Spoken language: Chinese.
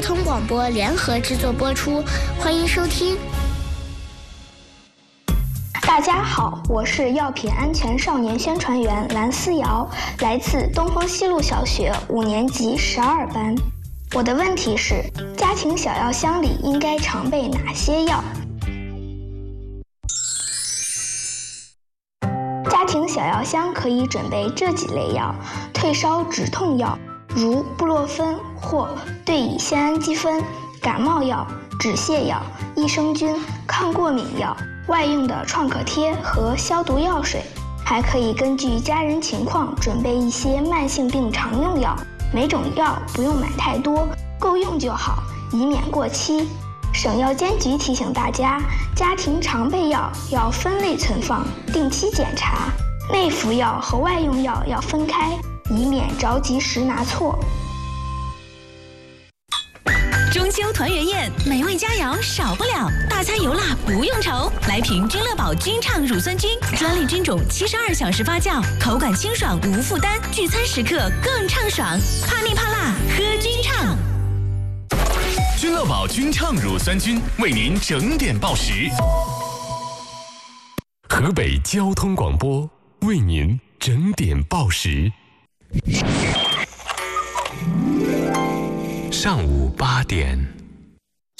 通广播联合制作播出，欢迎收听。 大家好，我是药品安全少年宣传员蓝思瑶，来自东风西路小学5年级12班。我的问题是，家庭小药箱里应该常备哪些药？家庭小药箱可以准备这几类药：退烧止痛药，如布洛芬或对乙酰氨基酚；感冒药、止泻药、益生菌、抗过敏药；外用的创可贴和消毒药水。还可以根据家人情况准备一些慢性病常用药，每种药不用买太多，够用就好，以免过期。省药监局提醒大家，家庭常备药要分类存放，定期检查，内服药和外用药要分开，以免着急时拿错。 中秋团圆宴，美味佳肴少不了，大餐油辣不用愁。来瓶君乐宝君畅乳酸菌，专利菌种72小时发酵，口感清爽无负担，聚餐时刻更畅爽。怕腻怕辣，喝君畅。 君乐宝君畅乳酸菌为您整点报时。河北交通广播为您整点报时。上午8点。